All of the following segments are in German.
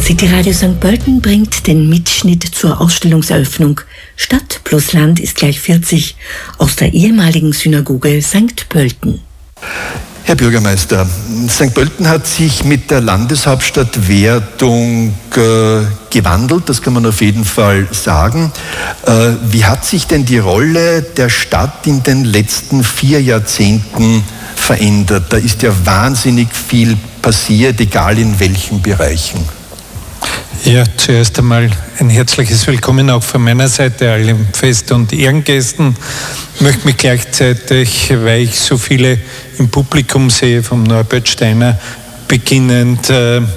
City Radio St. Pölten bringt den Mitschnitt zur Ausstellungseröffnung Stadt plus Land ist gleich 40 aus der ehemaligen Synagoge St. Pölten. Herr Bürgermeister, St. Pölten hat sich mit der Landeshauptstadtwerdung gewandelt, das kann man auf jeden Fall sagen. Wie hat sich denn die Rolle der Stadt in den letzten 4 Jahrzehnten verändert? Da ist ja wahnsinnig viel passiert, egal in welchen Bereichen. Ja, zuerst einmal ein herzliches Willkommen auch von meiner Seite, allen Fest- und Ehrengästen. Ich möchte mich gleichzeitig, weil ich so viele im Publikum sehe, vom Norbert Steiner beginnend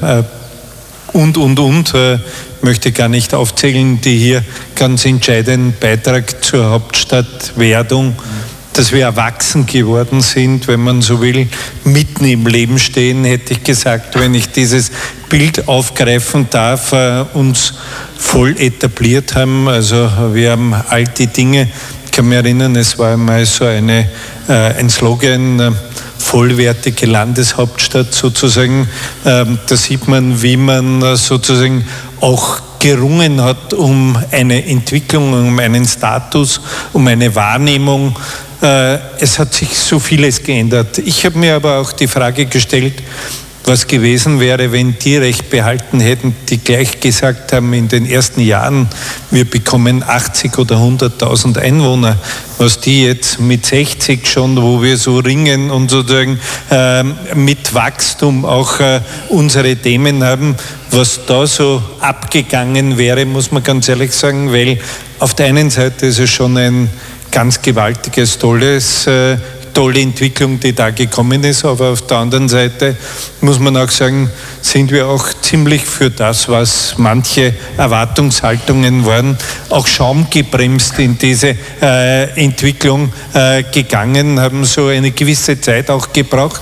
möchte gar nicht aufzählen, die hier ganz entscheidenden Beitrag zur Hauptstadtwerdung, dass wir erwachsen geworden sind, wenn man so will, mitten im Leben stehen, hätte ich gesagt, wenn ich dieses Bild aufgreifen darf, uns voll etabliert haben. Also wir haben all die Dinge, ich kann mich erinnern, es war einmal so ein Slogan, vollwertige Landeshauptstadt sozusagen. Da sieht man, wie man sozusagen auch gerungen hat um eine Entwicklung, um einen Status, um eine Wahrnehmung. Es hat sich so vieles geändert. Ich habe mir aber auch die Frage gestellt, was gewesen wäre, wenn die Recht behalten hätten, die gleich gesagt haben in den ersten Jahren, wir bekommen 80 oder 100.000 Einwohner, was die jetzt mit 60 schon, wo wir so ringen und sozusagen mit Wachstum auch unsere Themen haben, was da so abgegangen wäre, muss man ganz ehrlich sagen, weil auf der einen Seite ist es schon ein ganz gewaltiges, tolle Entwicklung, die da gekommen ist, aber auf der anderen Seite muss man auch sagen, sind wir auch ziemlich für das, was manche Erwartungshaltungen waren, auch schaumgebremst in diese Entwicklung gegangen, haben so eine gewisse Zeit auch gebraucht.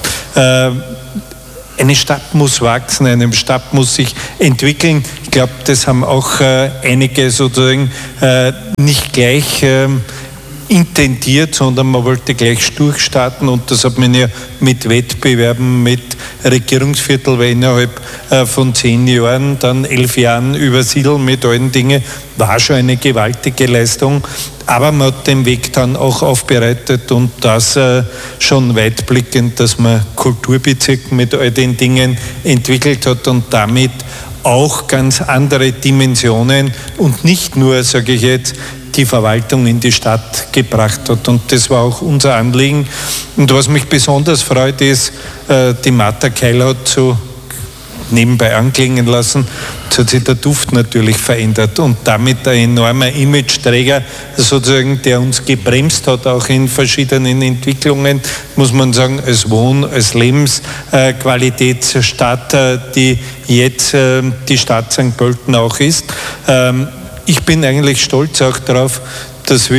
Eine Stadt muss wachsen, eine Stadt muss sich entwickeln. Ich glaube, das haben auch einige sozusagen nicht gleich intendiert, sondern man wollte gleich durchstarten und das hat man ja mit Wettbewerben, mit Regierungsviertel, weil innerhalb von 10 Jahren, dann 11 Jahren übersiedeln mit allen Dingen, war schon eine gewaltige Leistung, aber man hat den Weg dann auch aufbereitet und das schon weitblickend, dass man Kulturbezirk mit all den Dingen entwickelt hat und damit auch ganz andere Dimensionen und nicht nur, sage ich jetzt, die Verwaltung in die Stadt gebracht hat. Und das war auch unser Anliegen. Und was mich besonders freut, ist, die Martha Keil hat so nebenbei anklingen lassen, so hat sich der Duft natürlich verändert und damit ein enormer Imageträger sozusagen, der uns gebremst hat, auch in verschiedenen Entwicklungen, muss man sagen, als Wohn-, als Lebensqualitätsstadt, die jetzt die Stadt St. Pölten auch ist. Ich bin eigentlich stolz auch darauf, dass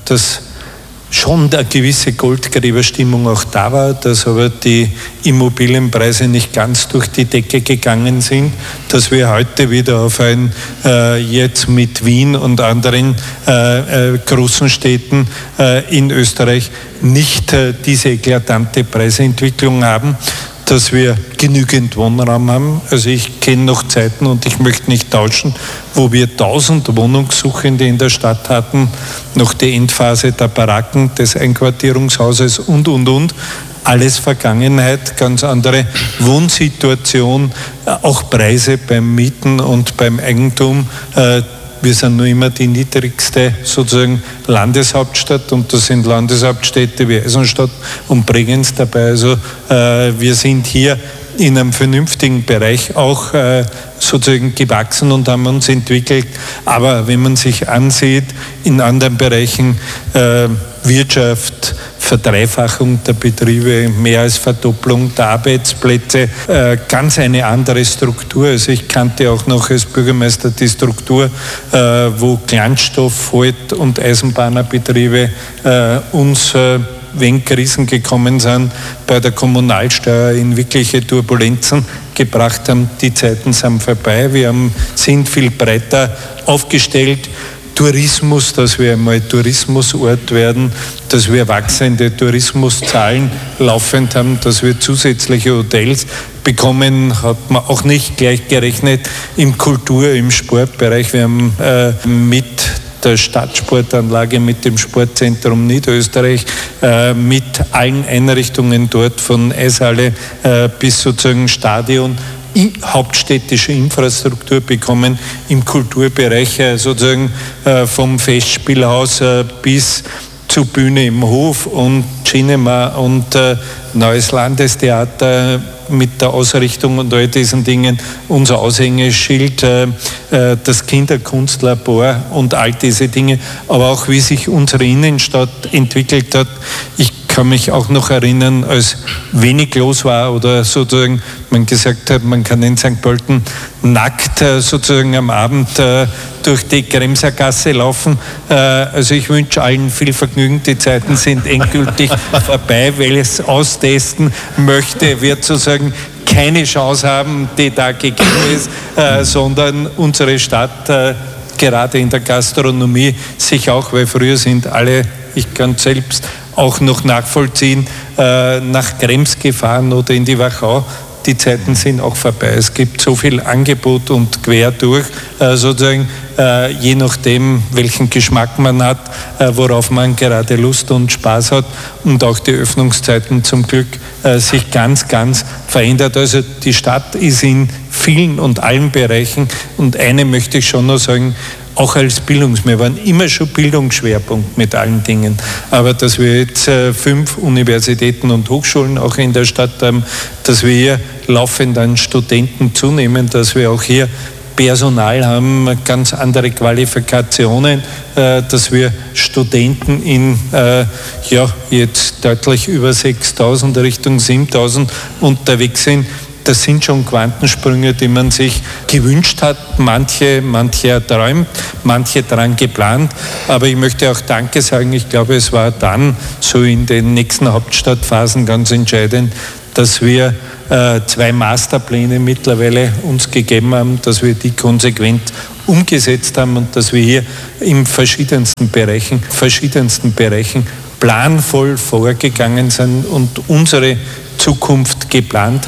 schon eine gewisse Goldgräberstimmung auch da war, dass aber die Immobilienpreise nicht ganz durch die Decke gegangen sind, dass wir heute wieder auf ein, jetzt mit Wien und anderen großen Städten in Österreich nicht diese eklatante Preisentwicklung haben, dass wir genügend Wohnraum haben. Also ich kenne noch Zeiten und ich möchte nicht tauschen, wo wir 1000 Wohnungssuchende in der Stadt hatten, noch die Endphase der Baracken, des Einquartierungshauses und. Alles Vergangenheit, ganz andere Wohnsituation, auch Preise beim Mieten und beim Eigentum. Wir sind nur immer die niedrigste sozusagen Landeshauptstadt und da sind Landeshauptstädte wie Eisenstadt und Bregenz dabei. Also wir sind hier in einem vernünftigen Bereich auch sozusagen gewachsen und haben uns entwickelt. Aber wenn man sich ansieht, in anderen Bereichen Wirtschaft, Verdreifachung der Betriebe, mehr als Verdopplung der Arbeitsplätze, ganz eine andere Struktur. Also ich kannte auch noch als Bürgermeister die Struktur, wo Glanzstoff, Halt- und Eisenbahnerbetriebe uns wenn Krisen gekommen sind, bei der Kommunalsteuer in wirkliche Turbulenzen gebracht haben. Die Zeiten sind vorbei. Wir sind viel breiter aufgestellt. Tourismus, dass wir einmal Tourismusort werden, dass wir wachsende Tourismuszahlen laufend haben, dass wir zusätzliche Hotels bekommen, hat man auch nicht gleich gerechnet im im Sportbereich. Wir haben mit der Stadtsportanlage, mit dem Sportzentrum Niederösterreich, mit allen Einrichtungen dort von Eishalle bis sozusagen Stadion, hauptstädtische Infrastruktur bekommen im Kulturbereich, sozusagen vom Festspielhaus bis zur Bühne im Hof und Cinema und Neues Landestheater mit der Ausrichtung und all diesen Dingen, unser Aushängeschild, das Kinderkunstlabor und all diese Dinge, aber auch wie sich unsere Innenstadt entwickelt hat. Ich kann mich auch noch erinnern, als wenig los war oder sozusagen man gesagt hat, man kann in St. Pölten nackt sozusagen am Abend durch die Kremsergasse laufen. Also ich wünsche allen viel Vergnügen. Die Zeiten sind endgültig vorbei, weil es austesten möchte, wird sozusagen keine Chance haben, die da gegeben ist, sondern unsere Stadt gerade in der Gastronomie sich auch, weil früher sind alle, ich kann selbst auch noch nachvollziehen, nach Krems gefahren oder in die Wachau. Die Zeiten sind auch vorbei. Es gibt so viel Angebot und quer durch, sozusagen, je nachdem, welchen Geschmack man hat, worauf man gerade Lust und Spaß hat und auch die Öffnungszeiten zum Glück sich ganz, ganz verändert. Also die Stadt ist in vielen und allen Bereichen und eine möchte ich schon noch sagen, auch als wir waren immer schon Bildungsschwerpunkt mit allen Dingen. Aber dass wir jetzt 5 Universitäten und Hochschulen auch in der Stadt haben, dass wir hier laufend an Studenten zunehmen, dass wir auch hier Personal haben, ganz andere Qualifikationen, dass wir Studenten in jetzt deutlich über 6.000 Richtung 7.000 unterwegs sind. Das sind schon Quantensprünge, die man sich gewünscht hat. Manche erträumt, manche daran geplant. Aber ich möchte auch Danke sagen. Ich glaube, es war dann so in den nächsten Hauptstadtphasen ganz entscheidend, dass wir 2 Masterpläne mittlerweile uns gegeben haben, dass wir die konsequent umgesetzt haben und dass wir hier in verschiedensten Bereichen planvoll vorgegangen sind und unsere Zukunft geplant haben.